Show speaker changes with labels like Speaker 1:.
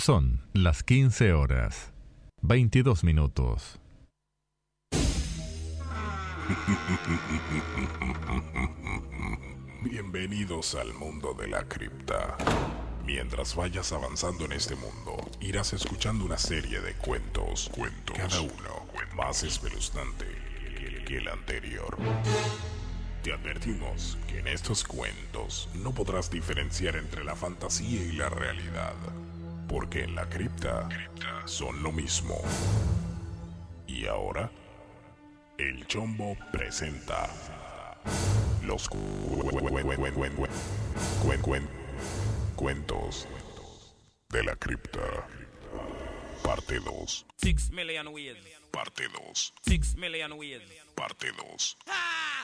Speaker 1: Son las 15 horas, 22 minutos.
Speaker 2: Bienvenidos al mundo de la cripta. Mientras vayas avanzando en este mundo, irás escuchando una serie de cuentos, cada uno más espeluznante que el anterior. Te advertimos que en estos cuentos no podrás diferenciar entre la fantasía y la realidad, porque en la cripta son lo mismo. Y ahora, el Chombo presenta los cuentos de la cripta, parte 2.
Speaker 3: 6 million ways.
Speaker 2: Parte 2.
Speaker 3: 6 million ways.
Speaker 2: Parte 2.
Speaker 3: Ah!